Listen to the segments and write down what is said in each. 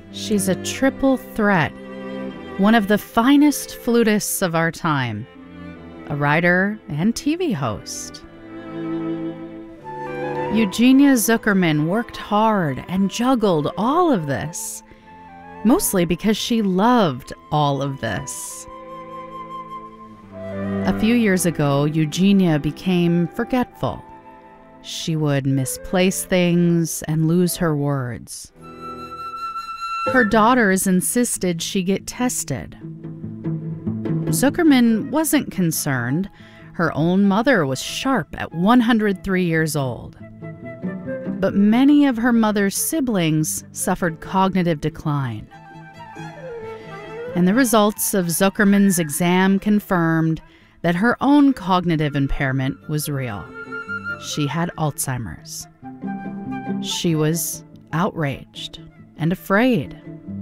She's a triple threat, one of the finest flutists of our time, a writer and TV host. Eugenia Zuckerman worked hard and juggled all of this, mostly because she loved all of this. A few years ago, Eugenia became forgetful. She would misplace things and lose her words. Her daughters insisted she get tested. Zuckerman wasn't concerned. Her own mother was sharp at 103 years old. But many of her mother's siblings suffered cognitive decline. And the results of Zuckerman's exam confirmed that her own cognitive impairment was real. She had Alzheimer's. She was outraged and afraid.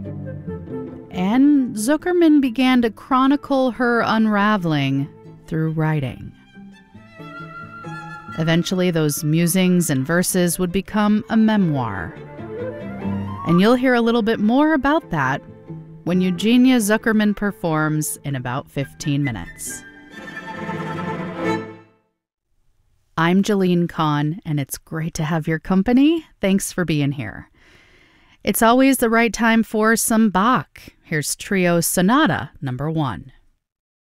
And Zuckerman began to chronicle her unraveling through writing. Eventually, those musings and verses would become a memoir. And you'll hear a little bit more about that when Eugenia Zuckerman performs in about 15 minutes. I'm Jalene Kahn, and it's great to have your company. Thanks for being here. It's always the right time for some Bach. Here's Trio Sonata No. 1.